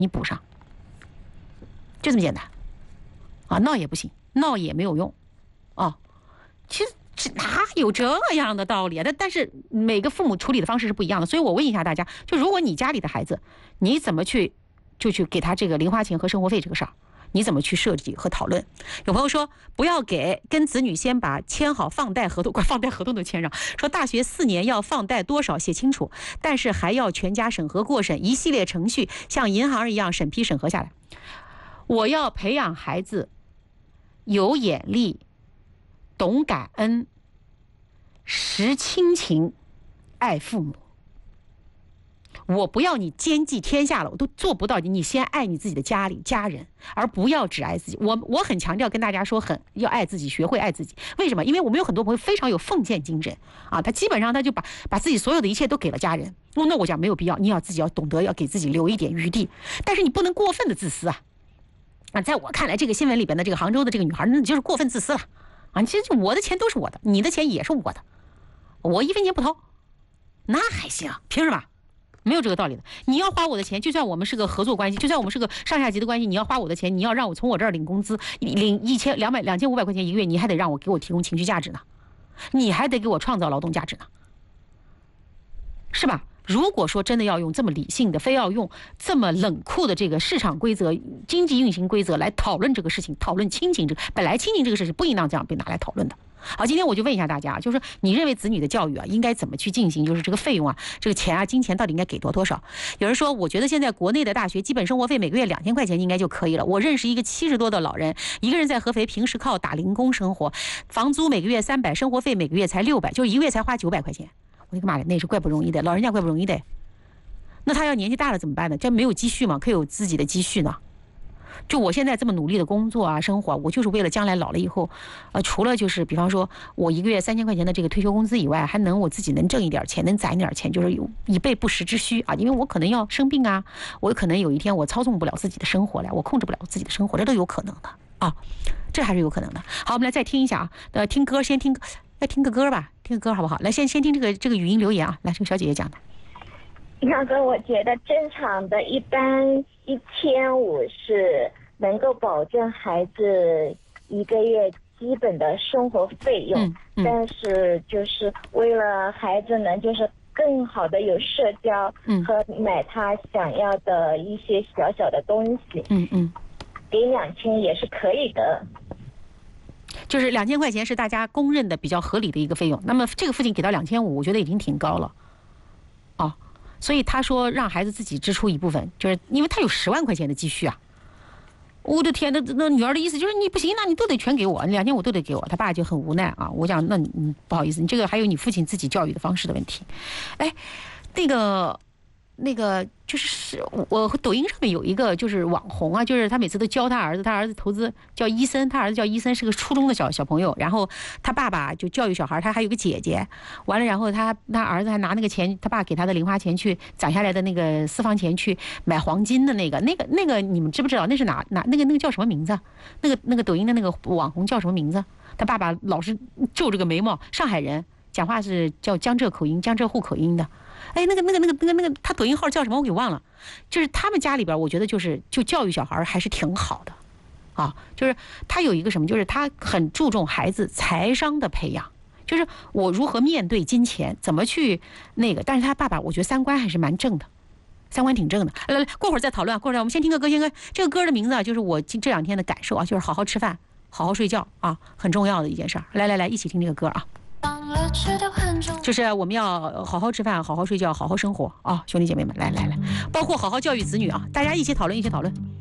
你补上，就这么简单。啊，闹也不行，闹也没有用，啊，其实哪有这样的道理啊？但是每个父母处理的方式是不一样的，所以我问一下大家，就如果你家里的孩子，你怎么去给他这个零花钱和生活费这个事儿，你怎么去设计和讨论？有朋友说不要跟子女先把签好放贷合同，放贷合同都签上，说大学4年要放贷多少写清楚，但是还要全家审核过审，一系列程序像银行一样审批审核下来。我要培养孩子有眼力、懂感恩、识亲情、爱父母。我不要你兼济天下了，我都做不到。你先爱你自己的家人，而不要只爱自己。我很强调跟大家说，要爱自己，学会爱自己。为什么？因为我们有很多朋友非常有奉献精神啊，他基本上他就把自己所有的一切都给了家人。那我讲没有必要，你自己要懂得要给自己留一点余地，但是你不能过分的自私啊。在我看来，这个新闻里边的这个杭州的这个女孩，那就是过分自私了啊！其实我的钱都是我的，你的钱也是我的，我1分钱不掏，那还行？凭什么？没有这个道理的。你要花我的钱，就算我们是个合作关系，就算我们是个上下级的关系，你要花我的钱，你要让我从我这儿领工资，领2500块钱一个月，你还得给我提供情绪价值呢，你还得给我创造劳动价值呢，是吧？如果说真的要用这么理性的，非要用这么冷酷的这个市场规则、经济运行规则来讨论这个事情，讨论亲情本来亲情这个事情不应当这样被拿来讨论的。好，今天我就问一下大家，就是你认为子女的教育啊，应该怎么去进行？就是这个费用啊，这个钱啊，金钱到底应该给多少？有人说，我觉得现在国内的大学基本生活费每个月2000块钱应该就可以了。我认识一个70多的老人，一个人在合肥，平时靠打零工生活，房租每个月300，生活费每个月才600，就一个月才花900块钱。我的个妈呀，那是怪不容易的，老人家怪不容易的。那他要年纪大了怎么办呢？这没有积蓄吗？可以有自己的积蓄呢。就我现在这么努力的工作啊，生活，我就是为了将来老了以后，除了就是比方说我一个月3000块钱的这个退休工资以外，还能我自己能挣一点钱，能攒一点钱，就是有以备不时之需啊。因为我可能要生病啊，我可能有一天我操纵不了自己的生活了，我控制不了自己的生活，这都有可能的啊，这还是有可能的。好，我们来再听一下啊，听歌，先听个歌吧，听个歌好不好？来，先听这个语音留言啊，来，这个小姐姐讲的。 那个我觉得正常的一般1500是能够保证孩子一个月基本的生活费用，但是就是为了孩子能就是更好的有社交和买他想要的一些小小的东西，给2000也是可以的。 就是2000块钱是大家公认的比较合理的一个费用，那么这个父亲给到2500，我觉得已经挺高了啊。所以他说让孩子自己支出一部分，就是因为他有10万块钱的积蓄啊。我的天，那女儿的意思就是你不行，那你都得全给我，2000我都得给我。他爸就很无奈啊。我讲那你不好意思，你这个还有你父亲自己教育的方式的问题。哎，那个就是我抖音上面有一个就是网红啊，就是他每次都教他儿子投资叫伊森，他儿子叫伊森，是个初中的小朋友，然后他爸爸就教育小孩，他还有个姐姐，完了然后他儿子还拿那个钱，他爸给他的零花钱去攒下来的那个私房钱去买黄金的那个你们知不知道那是哪那个叫什么名字？那个抖音的那个网红叫什么名字？他爸爸老是皱着个眉毛，上海人，讲话是叫江浙沪口音的。哎，那个，他抖音号叫什么？我给忘了。就是他们家里边，我觉得就教育小孩还是挺好的，啊，就是他有一个什么，就是他很注重孩子财商的培养，就是我如何面对金钱，怎么去那个。但是他爸爸，我觉得三观还是蛮正的，三观挺正的。来，过会儿再讨论，我们先听个歌，这个歌的名字啊，就是我这2天的感受啊，就是好好吃饭，好好睡觉啊，很重要的一件事儿。来，一起听这个歌啊。就是我们要好好吃饭，好好睡觉，好好生活啊，兄弟姐妹们，来，包括好好教育子女啊，大家一起讨论。